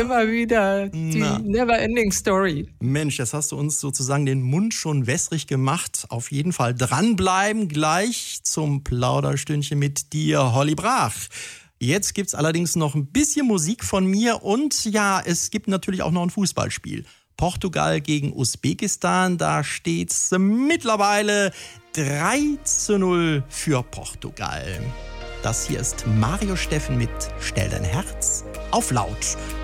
immer wieder die never-ending Story. Mensch, jetzt hast du uns sozusagen den Mund schon wässrig gemacht. Auf jeden Fall dranbleiben, gleich zum Plauderstündchen mit dir, Holly Brach. Jetzt gibt's allerdings noch ein bisschen Musik von mir und ja, es gibt natürlich auch noch ein Fußballspiel. Portugal gegen Usbekistan, da steht's mittlerweile 3:0 für Portugal. Das hier ist Mario Steffen mit Stell dein Herz auf laut.